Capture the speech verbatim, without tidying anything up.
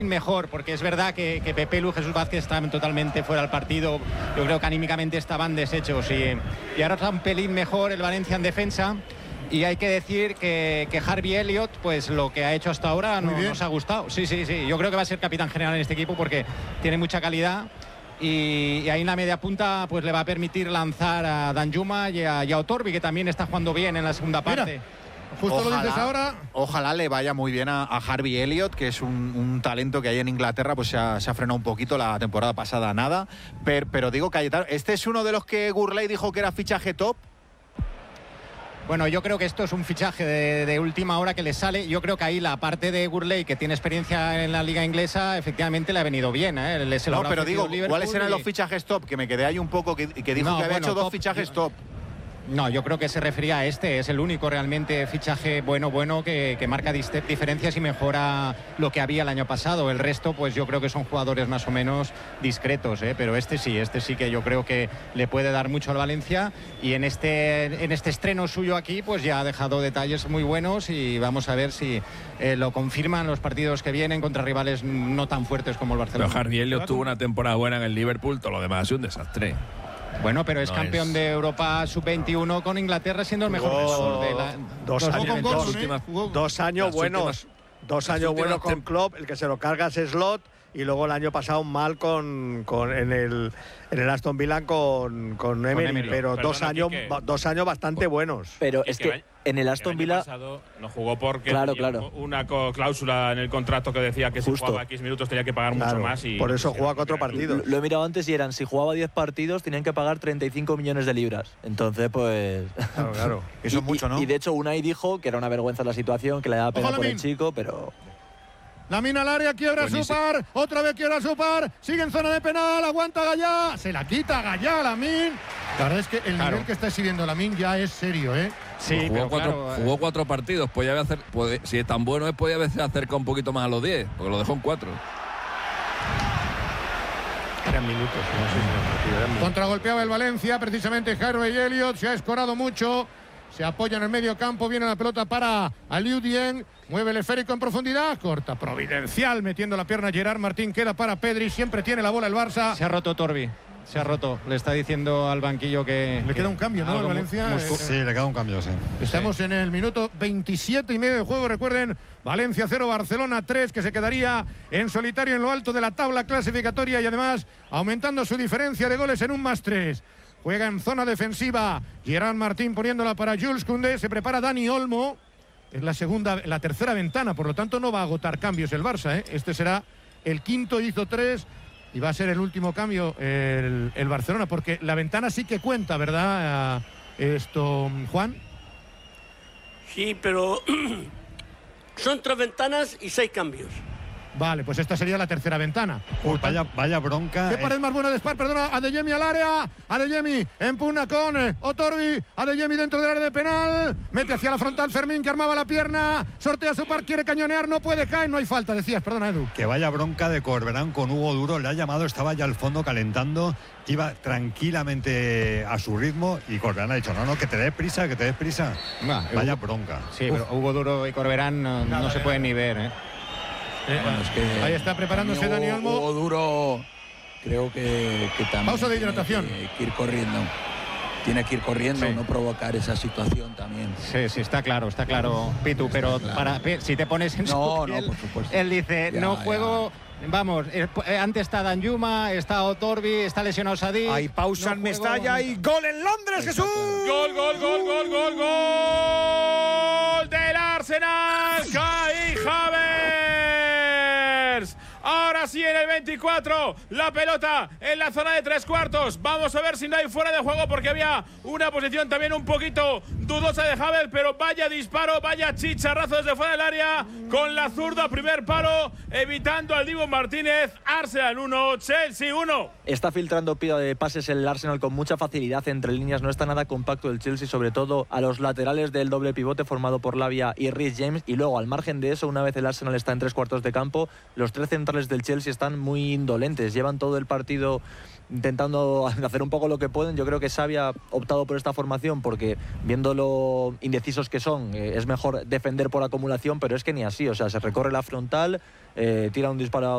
mejor, porque es verdad que, que Pepe Lu, Jesús Vázquez estaban totalmente fuera del partido. Yo creo que anímicamente estaban deshechos y, y ahora está un pelín mejor el Valencia en defensa. Y hay que decir que, que Harvey Elliott, pues lo que ha hecho hasta ahora no, nos ha gustado. Sí, sí, sí. Yo creo que va a ser capitán general en este equipo porque tiene mucha calidad. Y, y ahí en la media punta pues le va a permitir lanzar a Danjuma y a, y a Otorbi, que también está jugando bien en la segunda parte. Mira, justo ojalá, lo dices ahora. Ojalá le vaya muy bien a, a Harvey Elliott, que es un, un talento que hay en Inglaterra, pues se ha, se ha frenado un poquito la temporada pasada, nada. Pero, pero digo, Cayetano, ¿este es uno de los que Gurley dijo que era fichaje top? Bueno, yo creo que esto es un fichaje de, de última hora que le sale. Yo creo que ahí la parte de Gurley, que tiene experiencia en la liga inglesa, efectivamente le ha venido bien, ¿eh? Le, no, pero digo, ¿cuáles eran y... los fichajes top? Que me quedé ahí un poco, que, que dijo no, que había bueno, hecho dos top, fichajes yo... top. No, yo creo que se refería a este, es el único realmente fichaje bueno, bueno, que, que marca diferencias y mejora lo que había el año pasado. El resto, pues yo creo que son jugadores más o menos discretos, ¿eh? Pero este sí, este sí que yo creo que le puede dar mucho al Valencia y en este, en este estreno suyo aquí, pues ya ha dejado detalles muy buenos y vamos a ver si eh, lo confirman los partidos que vienen contra rivales no tan fuertes como el Barcelona. Pero Harvey Elliott tuvo una temporada buena en el Liverpool, todo lo demás ha sido un desastre. Bueno, pero es no campeón es... de Europa sub veintiuno con Inglaterra siendo el mejor jugador de la... Dos, dos años, dos, últimas, dos años buenos. Últimas, dos años buenos con Klopp, el que se lo carga es Slot, y luego el año pasado mal con, con en el en el Aston Villa con, con Emery, con Emery. pero Perdona, dos años Quique. dos años bastante buenos. Pero es que en el Aston Villa no jugó porque claro, tenía claro. una cláusula en el contrato que decía que Justo. si jugaba X minutos tenía que pagar claro, mucho más y por eso juega cuatro partidos. Lo he mirado antes y eran, si jugaba diez partidos tenían que pagar treinta y cinco millones de libras. Entonces, pues claro, claro. Eso es mucho, ¿no? Y de hecho Unai dijo que era una vergüenza la situación, que le daba pena Ojalá por el chico, pero Lamin al área, quiebra su par, otra vez quiebra su par, sigue en zona de penal, aguanta Gallá, se la quita Gallá, Lamin. La verdad es que el claro. nivel que está exhibiendo Lamin ya es serio, ¿eh? Sí, pues jugó, pero cuatro, claro, jugó cuatro partidos, podía hacer, puede, si es tan bueno es, podía haberse acercado un poquito más a los diez, porque lo dejó en cuatro. Eran minutos, no sé si eran minutos. Contragolpeaba el Valencia, precisamente Harvey Elliott, se ha escorado mucho. Se apoya en el medio campo, viene la pelota para Aliou Dieng, mueve el esférico en profundidad, corta providencial, metiendo la pierna Gerard Martín, queda para Pedri, siempre tiene la bola el Barça. Se ha roto Torbi, se ha roto, le está diciendo al banquillo que... Le queda un cambio, ¿no? Al Valencia. Muy, muy, sí, le queda un cambio, sí. Estamos sí. en el minuto veintisiete y medio de juego, recuerden, Valencia cero, Barcelona tres, que se quedaría en solitario en lo alto de la tabla clasificatoria y además aumentando su diferencia de goles en un más tres. Juega en zona defensiva Gerard Martín poniéndola para Jules Koundé. Se prepara Dani Olmo. Es la segunda, la tercera ventana, por lo tanto no va a agotar cambios el Barça, ¿eh? Este será el quinto, hizo tres y va a ser el último cambio el, el Barcelona, porque la ventana sí que cuenta, ¿verdad? Esto, Juan. Sí, pero son tres ventanas y seis cambios. Vale, pues esta sería la tercera ventana. Uy, vaya, vaya bronca. ¿Qué pared más buena de Spar? Perdona, Adeyemi al área. Adeyemi empuna con eh, Otorbi. Adeyemi dentro del área de penal. Mete hacia la frontal Fermín, que armaba la pierna. Sortea su par, quiere cañonear, no puede caer. No hay falta, decías, perdona, Edu. Que vaya bronca de Corberán con Hugo Duro. Le ha llamado, estaba ya al fondo calentando. Iba tranquilamente a su ritmo y Corberán ha dicho, no, no, que te des prisa, que te des prisa. Nah, vaya Hugo, bronca. Sí, Uf. pero Hugo Duro y Corberán no, no se pueden ni ver, ¿eh? Eh, bueno, es que ahí está preparándose Hugo, Dani Olmo. Hugo Duro, creo que, que también pausa de hidratación. Tiene que ir corriendo. Tiene que ir corriendo, sí. no provocar esa situación también. Sí, sí, está claro, está claro, Pitu, está pero claro. para si te pones en no, su piel, no, por supuesto. Él dice, ya, no juego... Ya. Vamos, eh, antes está Danjuma, está Otorbi, está lesionado Sadik. Hay pausa no en Mestalla y gol en Londres, Jesús. Gol, gol, gol, gol, gol, gol del Arsenal. Kai Havertz. Ahora sí en el veinticuatro, la pelota en la zona de tres cuartos. Vamos a ver si no hay fuera de juego porque había una posición también un poquito dudosa de Havertz, pero vaya disparo, vaya chicharrazo desde fuera del área con la zurda, primer palo, evitando al Dibu Martínez. Arsenal uno, Chelsea uno. Está filtrando de pases el Arsenal con mucha facilidad entre líneas, no está nada compacto el Chelsea, sobre todo a los laterales del doble pivote formado por Lavia y Reece James, y luego al margen de eso, una vez el Arsenal está en tres cuartos de campo, los tres centrales del Chelsea están muy indolentes, llevan todo el partido intentando hacer un poco lo que pueden. Yo creo que Xavi ha optado por esta formación porque, viendo lo indecisos que son, eh, es mejor defender por acumulación, pero es que ni así, o sea, se recorre la frontal, eh, tira un disparo